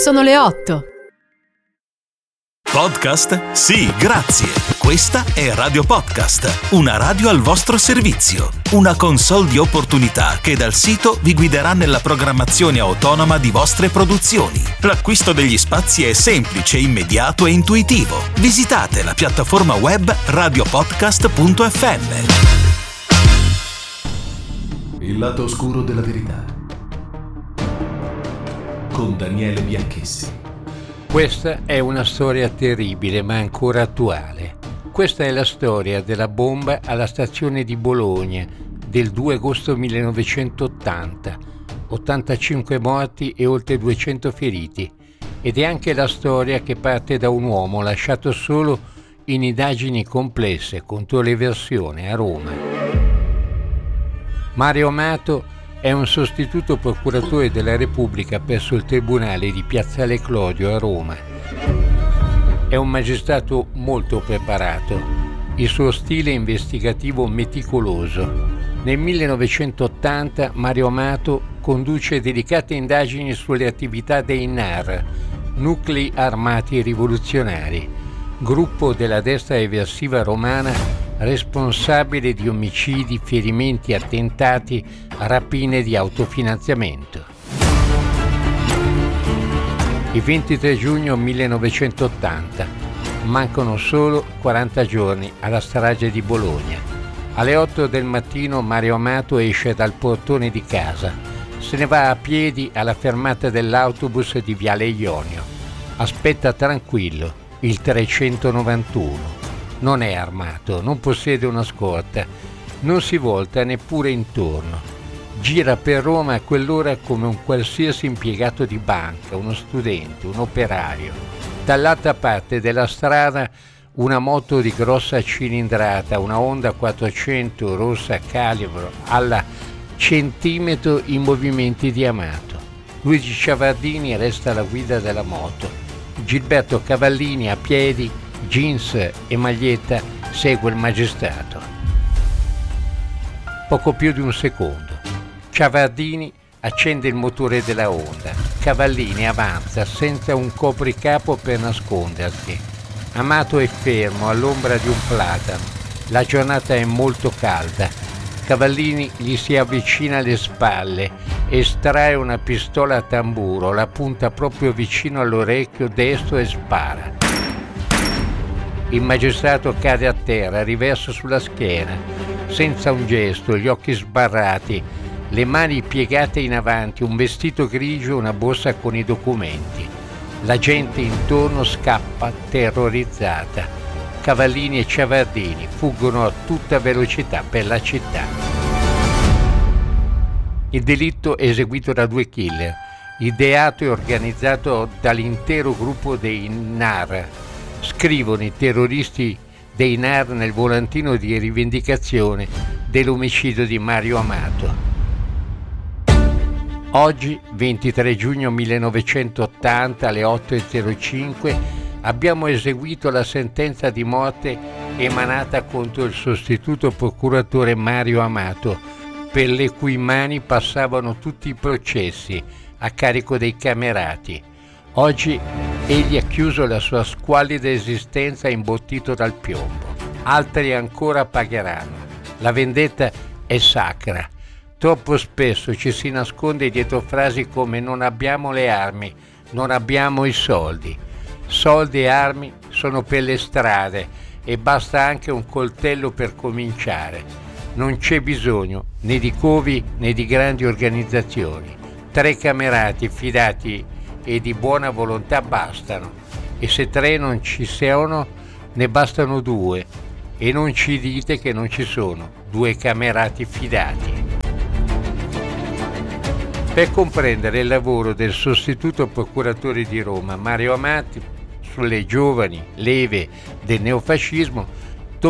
Sono le 8. Podcast? Sì, grazie. Questa è Radio Podcast, una radio al vostro servizio. Una console di opportunità che dal sito vi guiderà nella programmazione autonoma di vostre produzioni. L'acquisto degli spazi è semplice, immediato e intuitivo. Visitate la piattaforma web radiopodcast.fm. Il lato oscuro della verità con Daniele Bianchessi. Questa è una storia terribile ma ancora attuale. Questa è la storia della bomba alla stazione di Bologna del 2 agosto 1980. 85 morti e oltre 200 feriti. Ed è anche la storia che parte da un uomo lasciato solo in indagini complesse contro l'eversione a Roma. Mario Amato è un sostituto procuratore della Repubblica presso il Tribunale di Piazzale Clodio a Roma. È un magistrato molto preparato, il suo stile investigativo meticoloso. Nel 1980 Mario Amato conduce delicate indagini sulle attività dei NAR, Nuclei Armati Rivoluzionari, gruppo della destra eversiva romana responsabile di omicidi, ferimenti, attentati, rapine di autofinanziamento. Il 23 giugno 1980 mancano solo 40 giorni alla strage di Bologna. Alle 8 del mattino Mario Amato esce dal portone di casa. Se ne va a piedi alla fermata dell'autobus di Viale Ionio. Aspetta tranquillo il 391. Non è armato, non possiede una scorta, non si volta neppure intorno. Gira per Roma a quell'ora come un qualsiasi impiegato di banca, uno studente, un operaio. Dall'altra parte della strada una moto di grossa cilindrata, una Honda 400 rossa calibro alla centimetro i movimenti di Amato. Luigi Ciavardini resta alla guida della moto. Gilberto Cavallini a piedi, jeans e maglietta, segue il magistrato. Poco più di un secondo. Ciavardini accende il motore della Honda. Cavallini avanza senza un copricapo per nascondersi. Amato è fermo all'ombra di un platano. La giornata è molto calda. Cavallini gli si avvicina alle spalle, estrae una pistola a tamburo, la punta proprio vicino all'orecchio destro e spara. Il magistrato cade a terra, riverso sulla schiena, senza un gesto, gli occhi sbarrati, le mani piegate in avanti, un vestito grigio, una borsa con i documenti. La gente intorno scappa terrorizzata. Cavallini e Ciavardini fuggono a tutta velocità per la città. Il delitto è eseguito da due killer, ideato e organizzato dall'intero gruppo dei NAR. Scrivono i terroristi dei NAR nel volantino di rivendicazione dell'omicidio di Mario Amato. Oggi, 23 giugno 1980, alle 8:05, abbiamo eseguito la sentenza di morte emanata contro il sostituto procuratore Mario Amato, per le cui mani passavano tutti i processi a carico dei camerati. Oggi egli ha chiuso la sua squallida esistenza imbottito dal piombo. Altri ancora pagheranno. La vendetta è sacra. Troppo spesso ci si nasconde dietro frasi come non abbiamo le armi, non abbiamo i soldi. Soldi e armi sono per le strade e basta anche un coltello per cominciare. Non c'è bisogno né di covi né di grandi organizzazioni. 3 camerati fidati e di buona volontà bastano, e se 3 non ci sono ne bastano 2, e non ci dite che non ci sono 2 camerati fidati. Per comprendere il lavoro del sostituto procuratore di Roma Mario Amato sulle giovani leve del neofascismo